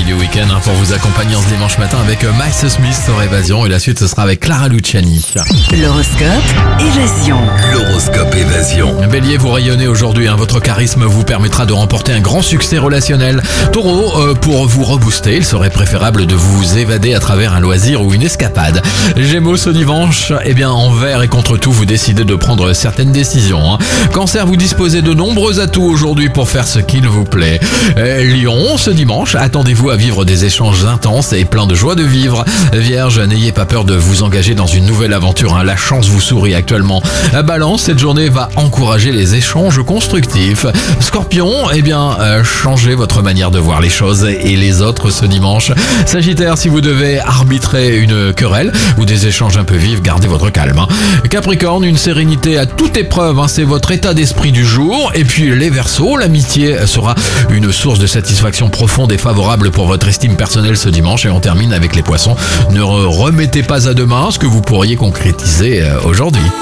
du week-end pour vous accompagner en ce dimanche matin avec Miles Smith sur Évasion et la suite ce sera avec Clara Luciani. L'horoscope Évasion. L'horoscope Évasion. Bélier, vous rayonnez aujourd'hui, votre charisme vous permettra de remporter un grand succès relationnel. Taureau, pour vous rebooster, il serait préférable de vous évader à travers un loisir ou une escapade. Gémeaux, ce dimanche, envers et contre tout, vous décidez de prendre certaines décisions. Cancer, vous disposez de nombreux atouts aujourd'hui pour faire ce qu'il vous plaît. Lion, ce dimanche, attendez-vous à vivre des échanges intenses et pleins de joie de vivre. Vierge, n'ayez pas peur de vous engager dans une nouvelle aventure, la chance vous sourit actuellement. Balance, cette journée va encourager les échanges constructifs. Scorpion, changez votre manière de voir les choses et les autres ce dimanche. Sagittaire, si vous devez arbitrer une querelle ou des échanges un peu vifs, gardez votre calme. Capricorne, une sérénité à toute épreuve, c'est votre état d'esprit du jour. Et puis les Verseaux, l'amitié sera une source de satisfaction profonde et favorable pour votre estime personnelle ce dimanche. Et on termine avec les Poissons. Ne remettez pas à demain ce que vous pourriez concrétiser aujourd'hui.